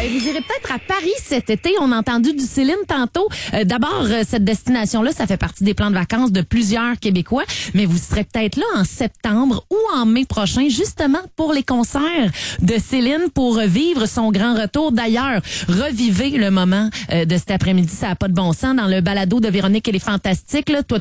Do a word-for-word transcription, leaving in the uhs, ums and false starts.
Ben, vous irez peut-être à Paris cet été. On a entendu du Céline tantôt. Euh, D'abord, euh, cette destination-là, ça fait partie des plans de vacances de plusieurs Québécois. Mais vous serez peut-être là en septembre ou en mai prochain, justement pour les concerts de Céline, pour vivre son grand retour. D'ailleurs, revivez le moment euh, de cet après-midi. Ça n'a pas de bon sens. Dans le balado de Véronique et les Fantastiques, là, toi,